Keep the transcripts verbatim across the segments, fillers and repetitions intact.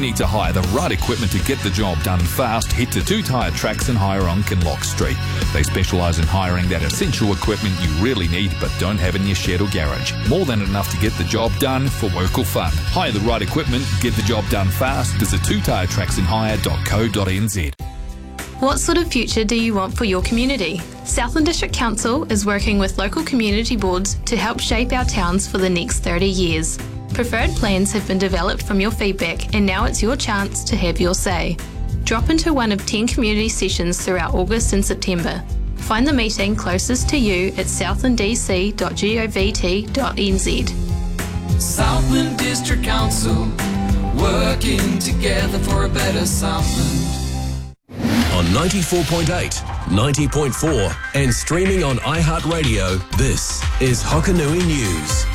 need to hire the right equipment to get the job done fast, head to Two Tyre Tracks and Hire on Kinloch Street. They specialise in hiring that essential equipment you really need but don't have in your shed or garage. More than enough to get the job done for work or fun. Hire the right equipment, get the job done fast. Visit two tyre tracks and hire dot co dot n z. What sort of future do you want for your community? Southland District Council is working with local community boards to help shape our towns for the next thirty years. Preferred plans have been developed from your feedback, and now it's your chance to have your say. Drop into one of ten community sessions throughout August and September. Find the meeting closest to you at southland d c dot govt dot n z. Southland District Council, working together for a better Southland. On ninety-four point eight, ninety point four and streaming on iHeartRadio, this is Hokanui News.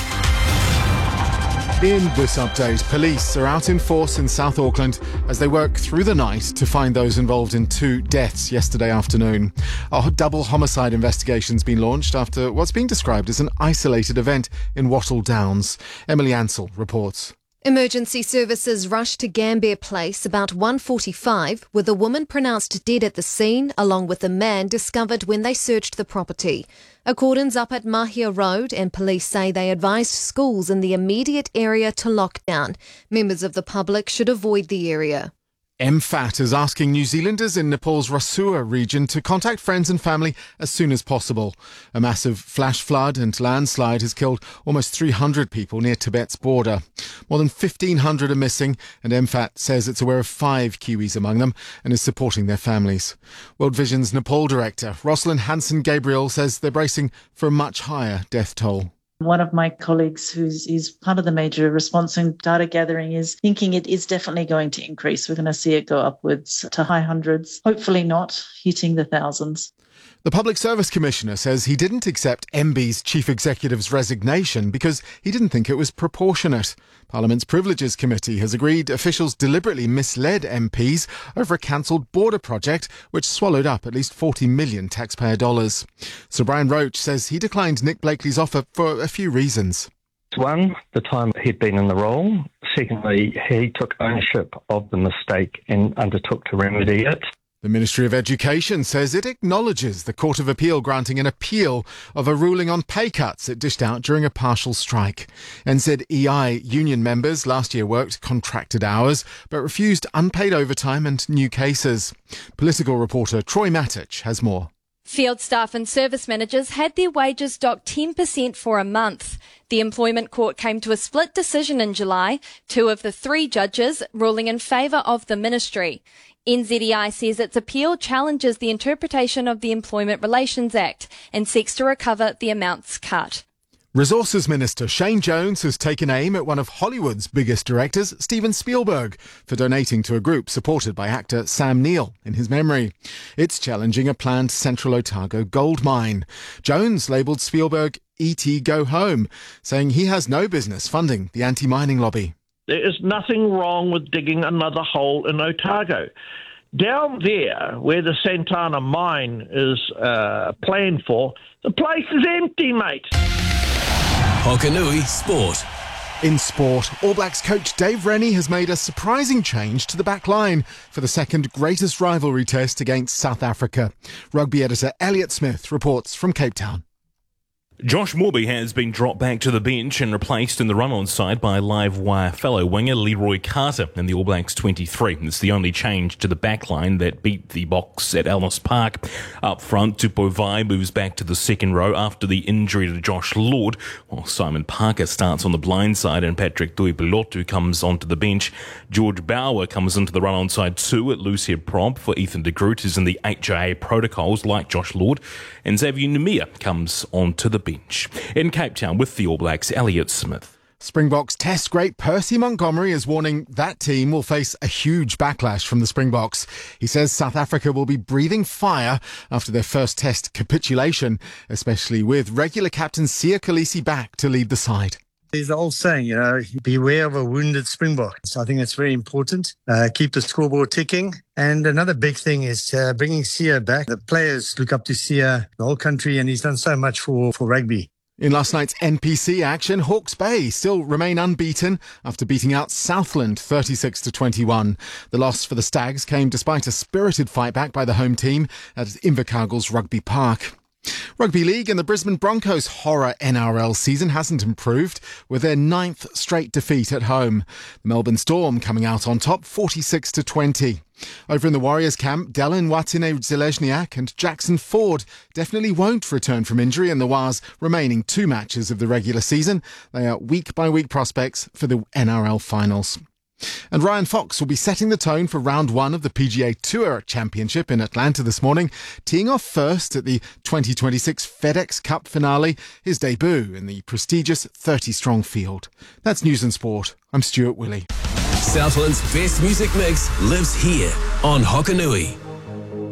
In this update, police are out in force in South Auckland as they work through the night to find those involved in two deaths yesterday afternoon. A double homicide investigation's been launched after what's being described as an isolated event in Wattle Downs. Emily Ansell reports. Emergency services rushed to Gambier Place about one forty-five, with a woman pronounced dead at the scene, along with a man discovered when they searched the property. A cordon's up at Mahia Road, and police say they advised schools in the immediate area to lock down. Members of the public should avoid the area. M FAT is asking New Zealanders in Nepal's Rasua region to contact friends and family as soon as possible. A massive flash flood and landslide has killed almost three hundred people near Tibet's border. More than fifteen hundred are missing, and M FAT says it's aware of five Kiwis among them and is supporting their families. World Vision's Nepal director, Rosalind Hansen-Gabriel, says they're bracing for a much higher death toll. One of my colleagues who's is part of the major response and data gathering is thinking it is definitely going to increase. We're going to see it go upwards to high hundreds, hopefully not hitting the thousands. The Public Service Commissioner says he didn't accept M B's chief executive's resignation because he didn't think it was proportionate. Parliament's Privileges Committee has agreed officials deliberately misled M Ps over a cancelled border project which swallowed up at least forty million taxpayer dollars. Sir Brian Roach says he declined Nick Blakely's offer for a few reasons. One, the time he'd been in the role. Secondly, he took ownership of the mistake and undertook to remedy it. The Ministry of Education says it acknowledges the Court of Appeal granting an appeal of a ruling on pay cuts it dished out during a partial strike. N Z E I union members last year worked contracted hours but refused unpaid overtime and new cases. Political reporter Troy Matic has more. Field staff and service managers had their wages docked ten percent for a month. The Employment Court came to a split decision in July, two of the three judges ruling in favour of the ministry. N Z E I says its appeal challenges the interpretation of the Employment Relations Act and seeks to recover the amounts cut. Resources Minister Shane Jones has taken aim at one of Hollywood's biggest directors, Steven Spielberg, for donating to a group supported by actor Sam Neill in his memory. It's challenging a planned Central Otago gold mine. Jones labelled Spielberg E T Go Home, saying he has no business funding the anti-mining lobby. There is nothing wrong with digging another hole in Otago. Down there, where the Santana mine is uh, planned for, the place is empty, mate. Hokanui Sport. In sport, All Blacks coach Dave Rennie has made a surprising change to the back line for the second greatest rivalry test against South Africa. Rugby editor Elliot Smith reports from Cape Town. Josh Morby has been dropped back to the bench and replaced in the run-on side by live wire fellow winger Leroy Carter in the All Blacks twenty-three. It's the only change to the backline that beat the Box at Ellis Park. Up front, Tupovai moves back to the second row after the injury to Josh Lord, while Simon Parker starts on the blind side and Patrick Tuipilotu comes onto the bench. George Bauer comes into the run-on side too at Lucia Prompt for Ethan de Groot, who's in the H I A protocols like Josh Lord, and Xavier Numia comes onto the bench. In Cape Town with the All Blacks, Elliot Smith. Springboks Test great Percy Montgomery is warning that team will face a huge backlash from the Springboks. He says South Africa will be breathing fire after their first Test capitulation, especially with regular captain Siya Kolisi back to lead the side. There's the old saying, you know, beware of a wounded Springbok. So I think it's very important. Uh, keep the scoreboard ticking. And another big thing is uh, bringing Siya back. The players look up to Siya, the whole country, and he's done so much for, for rugby. In last night's N P C action, Hawke's Bay still remain unbeaten after beating out Southland thirty-six to twenty-one. The loss for the Stags came despite a spirited fight back by the home team at Invercargill's Rugby Park. Rugby League and the Brisbane Broncos' horror N R L season hasn't improved with their ninth straight defeat at home. The Melbourne Storm coming out on top forty-six to twenty. Over in the Warriors camp, Dylan Watine-Zelezniak and Jackson Ford definitely won't return from injury in the Wars' remaining two matches of the regular season. They are week-by-week prospects for the N R L finals. And Ryan Fox will be setting the tone for round one of the P G A Tour Championship in Atlanta this morning, teeing off first at the twenty twenty-six FedEx Cup finale, his debut in the prestigious thirty-strong field. That's News and Sport. I'm Stuart Willey. Southland's best music mix lives here on Hokanui.